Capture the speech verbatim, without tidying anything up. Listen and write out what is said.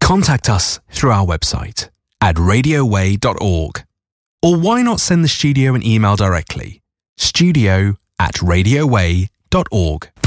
contact us through our website at radio way dot org. Or why not send the studio an email directly? studio at radio way dot org.